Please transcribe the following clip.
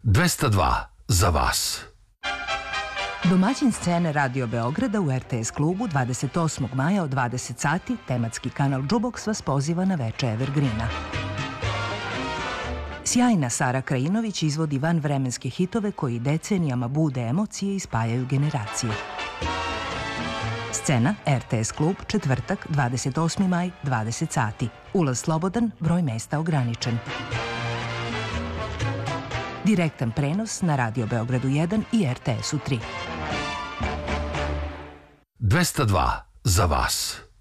202 za vas. Domaćin scene Radio Beograda u RTS klubu 28. maja od 20 sati, tematski kanal Jukebox vas poziva na veče Evergreena. Sjajna Sara Krajinović izvodi vanvremenske hitove koji decenijama bude emocije i spajaju generacije. Scena RTS klub, četvrtak, 28. maj, 20 sati. Ulaz slobodan, broj mesta ograničen. Direktan prenos na Radio Beogradu 1 i RTS-u 3. 202 za vas.